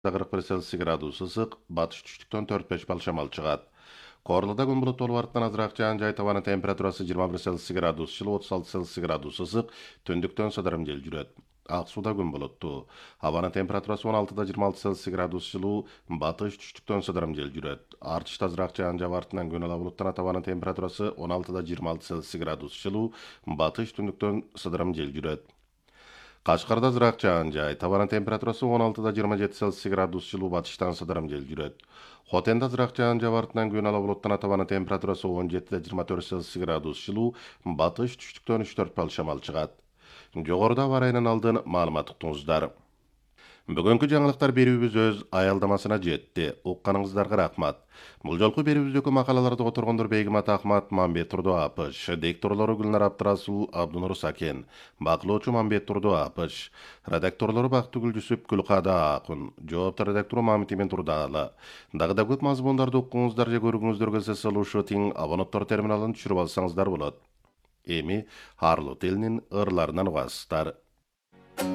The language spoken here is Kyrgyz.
41 Цельсий ысык, батыш түштүктөн 4-5 балл шамал чыгат. Корлуда күн булуттуу болуп арттан азыраак жаан жай табаны температурасы 21 Цельсий, жылы 36 Цельсий, ысык, түндүктөн сыдырым жел жүрөт. Ак сууда күн булуттуу. Абанын температурасы 16-26 Цельсий, жылуу, батыш түштүктөн сыдырым жел жүрөт. Артышта азыраак жаан жаап артынан күн ала булуттан табанын температурасы 16-26 Цельсий, жылуу, батыш түндүктөн сыдырым жел жүрөт. Кашкарда азыраак жаан жай, табанын температурасы 16-27 Цельсий, жылуу, батыштан сыдырым жел жүрөт. Хотенде азыраак жаан жаап артынан күн ала булуттан табанын температурасы 17-24 Цельсий, жылуу, батыш түштүктөн 3-4 балл шамал чыгат. Жогоруда аба ырайынан алдын маалымат уктуңуздар. Бүгүнкү жаңылыктар берүүбүз өз аялдамасына жетти. Укканыңыздарга рахмат. Бул жолку берүүбүздөгү макалаларды которгондор Бейгимат Ахмат, Мамбет Турду Апыш, дикторлору Гүлнар Абдрасул, Абдунур Сакен, бакылоочу Мамбет Турду Апыш, редакторлору Бактыгүл Жүсүп, Гүлкада Акун, жоопту редактору Мамит Имен Турдаалы. Дагы да көп мазмундарды уккуңуздар же көрүүңүздөргө СС тиң абоненттор терминалын түшүрүп алсаңыздар болот. Эми Харлы тилинин ырларынан угасыздар.